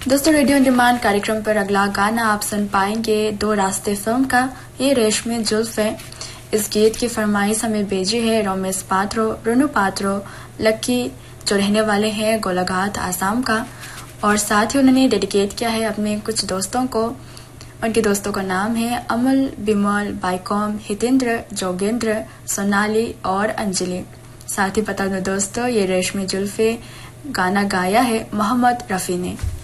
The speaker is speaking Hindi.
दोस्तों, रेडियो ऑन डिमांड कार्यक्रम पर अगला गाना आप सुन पाएंगे दो रास्ते फिल्म का ये रेशमी जुल्फ है। इस गीत की फरमाइश हमें भेजी है रोमेश पात्रो, रुनु पात्रो, लक्की जो रहने वाले हैं गोलाघाट आसाम का, और साथ ही उन्होंने डेडिकेट किया है अपने कुछ दोस्तों को। उनके दोस्तों का नाम है अमल, बिमल, बाइकॉम, हितेंद्र, जोगेंद्र, सोनाली और अंजलि। साथ ही बता दो दोस्तों, ये रेशमी जुल्फे गाना गाया है मोहम्मद रफी ने।